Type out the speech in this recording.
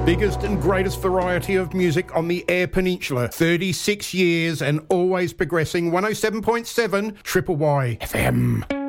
biggest and greatest variety of music on the Eyre Peninsula. 36 years and always progressing. 107.7 Triple Y FM.